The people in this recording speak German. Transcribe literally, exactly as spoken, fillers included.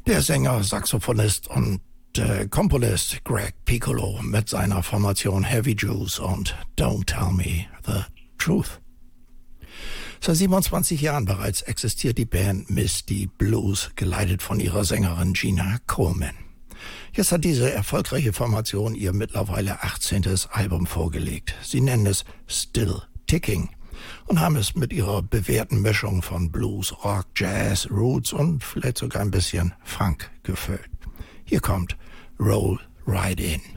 Der Sänger, Saxophonist und äh, Komponist Greg Piccolo mit seiner Formation Heavy Juice und Don't Tell Me the Truth. Seit siebenundzwanzig Jahren bereits existiert die Band Misty Blues, geleitet von ihrer Sängerin Gina Coleman. Jetzt hat diese erfolgreiche Formation ihr mittlerweile achtzehntes Album vorgelegt. Sie nennen es Still Ticking und haben es mit ihrer bewährten Mischung von Blues, Rock, Jazz, Roots und vielleicht sogar ein bisschen Funk gefüllt. Hier kommt Roll Right In.